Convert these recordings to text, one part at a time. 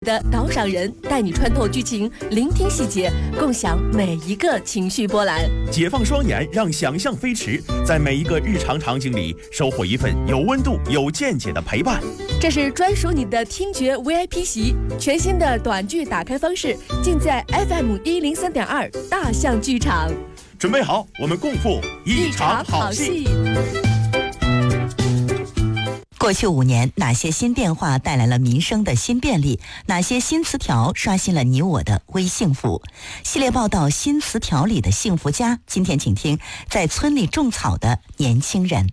的导赏人，带你穿透剧情，聆听细节，共享每一个情绪波澜。 解放双眼，让想象飞驰，在每一个日常场景里收获一份有温度、有见解的陪伴。 这是专属你的听觉 VIP 席，全新的短剧打开方式，尽在 FM103.2大象剧场。 准备好，我们共赴一场好戏。 过去5年，哪些新变化带来了民生的新便利？哪些新词条刷新了你我的微幸福？系列报道《新词条里的幸福家》，今天请听在村里种草的年轻人。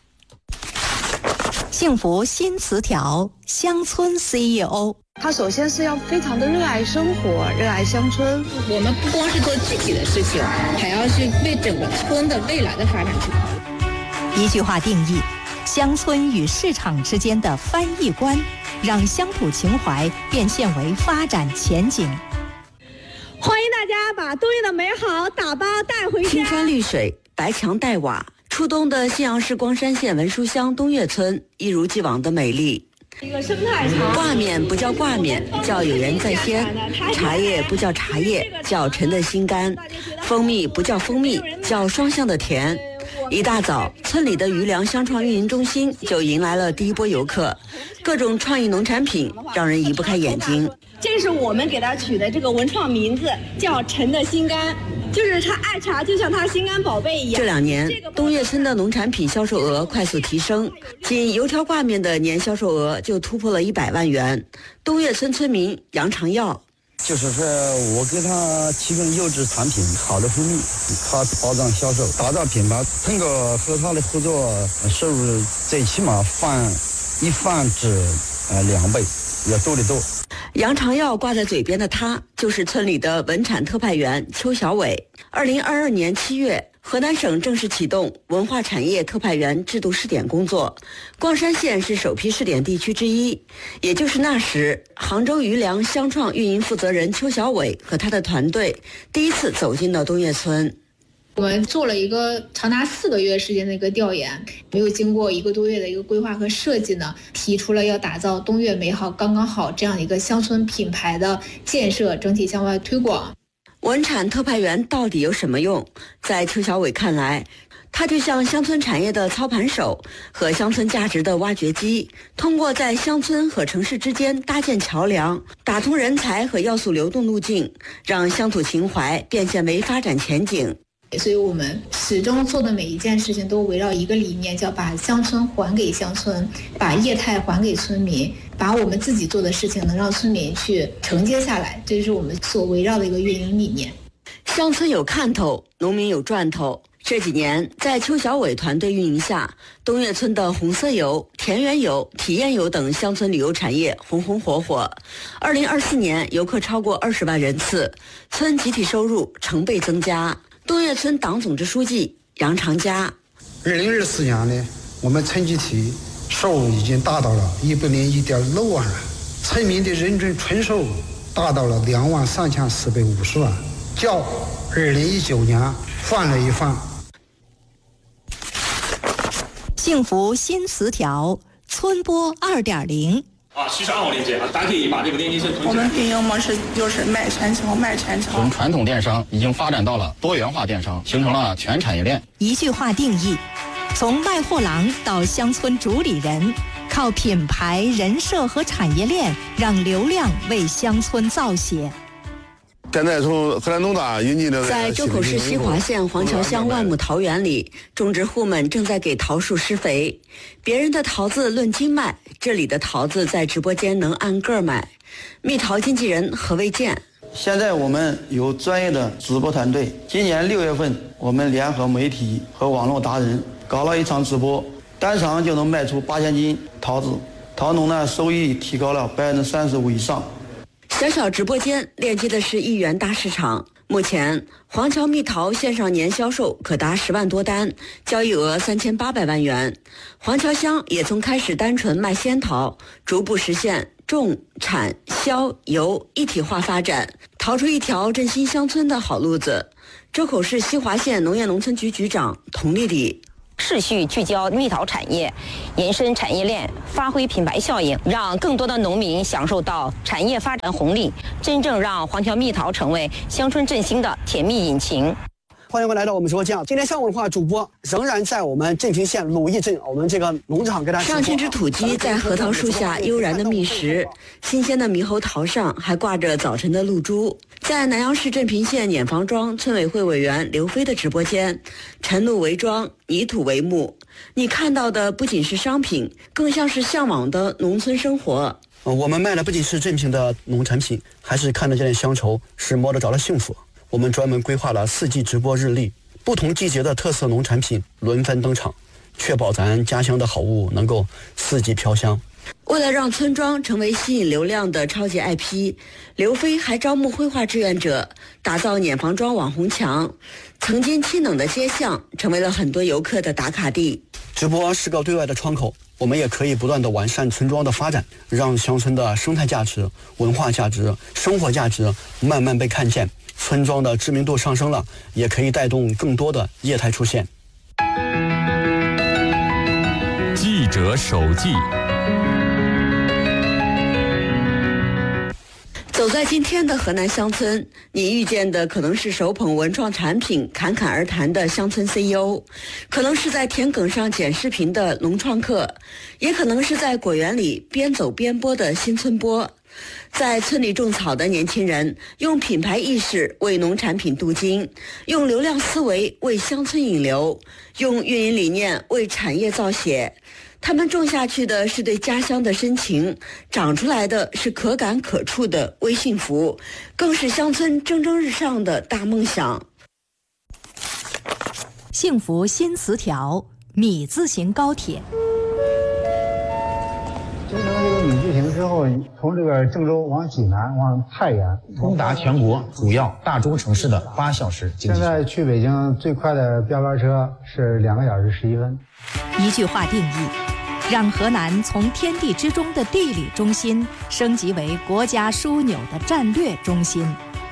幸福新词条，乡村 CEO。 他首先是要非常的热爱生活，热爱乡村。 我们不光是做自己的事情，还要去为整个村的未来的发展去考虑。 一句话定义：乡村与市场之间的翻译官，让乡土情怀变现为发展前景。 欢迎大家把冬夜的美好打包带回家。 青山绿水，白墙带瓦，初冬的信阳市光山县文书乡东岳村一如既往的美丽。 一个生态场， 挂面不叫挂面，叫有人在先；茶叶不叫茶叶，叫陈的心甘；蜂蜜不叫蜂蜜，叫双向的甜。一大早，村里的余粮乡创运营中心就迎来了第一波游客，各种创意农产品让人移不开眼睛。 这是我们给他取的这个文创名字，叫陈的心甘，就是他爱茶就像他心肝宝贝一样。 这2年，东岳村的农产品销售额快速提升，仅油条挂面的年销售额就突破了100万元。东岳村村民杨长耀。 就是说我给他提供优质产品，好的蜂蜜，他保障销售，打造品牌。通过和他的合作，收入最起码一翻至2倍，要多得多。 杨长耀挂在嘴边的他，就是村里的文产特派员邱小伟。2022年7月，河南省正式启动文化产业特派员制度试点工作，光山县是首批试点地区之一。也就是那时，杭州余粮乡创运营负责人邱小伟和他的团队第一次走进了东岳村。 我们做了一个长达4个月时间的一个调研，没有经过1个多月的一个规划和设计呢，提出了要打造东岳美好刚刚好这样一个乡村品牌的建设，整体向外推广。 文产特派员到底有什么用？在邱小伟看来，他就像乡村产业的操盘手和乡村价值的挖掘机，通过在乡村和城市之间搭建桥梁，打通人才和要素流动路径，让乡土情怀变现为发展前景。 所以我们始终做的每一件事情都围绕一个理念，叫把乡村还给乡村，把业态还给村民，把我们自己做的事情能让村民去承接下来，这是我们所围绕的一个运营理念。 乡村有看头，农民有赚头。这几年，在邱小伟团队运营下，东岳村的红色游、田园游、体验游等乡村旅游产业红红火火。2024年，游客超过20万人次，村集体收入成倍增加。东岳村党总支书记杨长佳 ，2024年呢，我们村集体收入已经达到了101.6万元，村民的人均纯收入达到了23450万，较2019年翻了一番。 幸福新词条，村播2.0。 其实暗号链接大家可以把这个链接先存起来。 我们运营模式就是卖全球，卖全球。 从传统电商已经发展到了多元化电商，形成了全产业链。 一句话定义：从卖货郎到乡村主理人，靠品牌、人设和产业链，让流量为乡村造血。 现在从河南农大引进的， 在周口市西华县黄桥乡万亩桃园里，种植户们正在给桃树施肥。别人的桃子论斤卖，这里的桃子在直播间能按个买。蜜桃经纪人何卫健， 现在我们有专业的直播团队。今年6月份，我们联合媒体和网络达人搞了一场直播，单场就能卖出8000斤桃子，桃农呢收益提高了35%以上。 小小直播间链接的是1元大市场。目前，黄桥蜜桃线上年销售可达10万多单，交易额3800万元。黄桥乡也从开始单纯卖仙桃，逐步实现种、产、销、游一体化发展，逃出一条振兴乡村的好路子。周口市西华县农业农村局局长童丽丽。 持续聚焦蜜桃产业，延伸产业链，发挥品牌效应，让更多的农民享受到产业发展红利，真正让黄条蜜桃成为乡村振兴的甜蜜引擎。 欢迎回来到我们直播间。今天上午的话，主播仍然在我们镇平县鲁义镇我们这个农场给大家。 上千只土鸡在核桃树下悠然的觅食，新鲜的猕猴桃上还挂着早晨的露珠。在南阳市镇平县碾房庄村委会委员刘飞的直播间，晨露为庄，泥土为幕。你看到的不仅是商品，更像是向往的农村生活。 我们卖的不仅是镇平的农产品，还是看得见的乡愁，是摸得着的幸福。我们专门规划了4季直播日历，不同季节的特色农产品轮番登场，确保咱家乡的好物能够4季飘香。 为了让村庄成为吸引流量的超级 IP， 刘飞还招募绘画志愿者，打造碾房庄网红墙。曾经清冷的街巷成为了很多游客的打卡地。 直播是个对外的窗口，我们也可以不断的完善村庄的发展，让乡村的生态价值、文化价值、生活价值慢慢被看见。村庄的知名度上升了，也可以带动更多的业态出现。 记者手记。 走在今天的河南乡村，你遇见的可能是手捧文创产品侃侃而谈的乡村 CEO， 可能是在田埂上剪视频的农创客，也可能是在果园里边走边播的新村播。在村里种草的年轻人，用品牌意识为农产品镀金，用流量思维为乡村引流，用运营理念为产业造血。他们种下去的是对家乡的深情，长出来的是可感可触的微幸福，更是乡村蒸蒸日上的大梦想。 幸福新词条，米字形高铁。 形成这个米字形之后，从这个郑州往济南往太原， 通达全国主要大中城市的8小时经济。 现在去北京最快的标班车是2个小时11分。 一句话定义，让河南从天地之中的地理中心升级为国家枢纽的战略中心。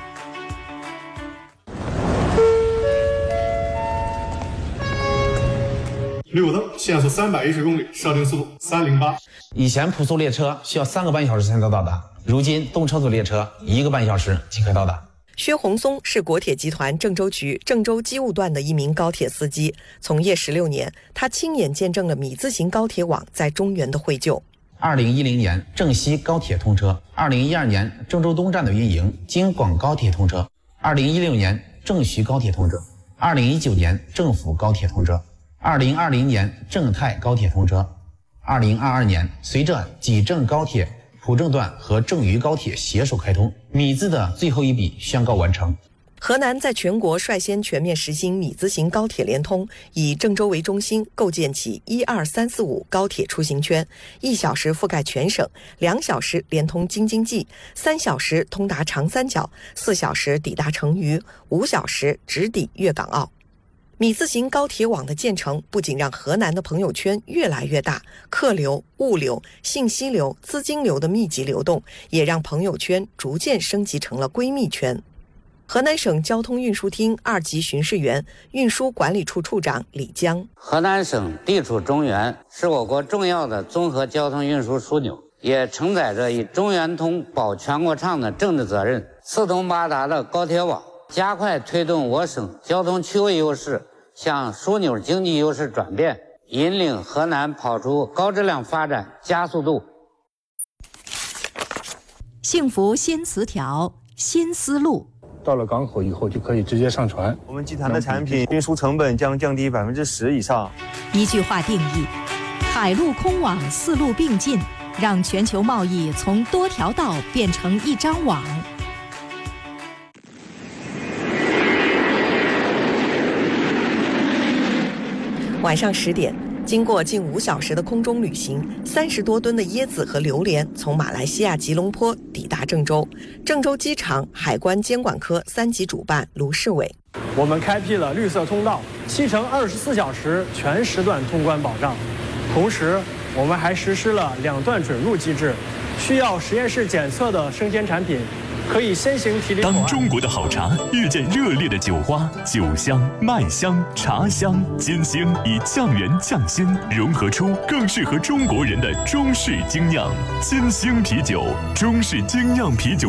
绿灯，限速310公里，设定速度308。 以前普速列车需要3个半小时才能到达，如今动车组列车1个半小时即可到达。 薛洪松是国铁集团郑州局郑州机务段的一名高铁司机，从业16年，他亲眼见证了米字形高铁网在中原的绘就。 2010年郑西高铁通车，2012年郑州东站的运营，京广高铁通车，2016年郑徐高铁通车，2019年郑府高铁通车，2020年郑泰高铁通车，2022年随着济郑高铁普郑段和郑渝高铁携手开通，米字的最后一笔宣告完成。 河南在全国率先全面实行米字形高铁联通，以郑州为中心构建起12345高铁出行圈，1小时覆盖全省，2小时连通京津冀，3小时通达长三角，4小时抵达成渝，5小时直抵粤港澳。米字形高铁网的建成，不仅让河南的朋友圈越来越大，客流、物流、信息流、资金流的密集流动，也让朋友圈逐渐升级成了闺蜜圈。河南省交通运输厅2级巡视员、运输管理处处长李江： 河南省地处中原，是我国重要的综合交通运输枢纽，也承载着以中原通保全国畅的政治责任。四通八达的高铁网，加快推动我省交通区位优势向枢纽经济优势转变，引领河南跑出高质量发展加速度。 幸福新词条，新思路。 到了港口以后就可以直接上船。 我们集团的产品运输成本将降低10%以上。 一句话定义，海陆空网4路并进，让全球贸易从多条道变成一张网。 晚上10点，经过近5小时的空中旅行，30多吨的椰子和榴莲从马来西亚吉隆坡抵达郑州。郑州机场海关监管科3级主办卢世伟： 我们开辟了绿色通道，7乘24小时全时段通关保障。同时，我们还实施了2段准入机制，需要实验室检测的生鲜产品， 可以先行提领口岸。 当中国的好茶遇见热烈的酒花，酒香、麦香、茶香、金星以降原降辛融合出更适合中国人的中式精酿金星啤酒。中式精酿啤酒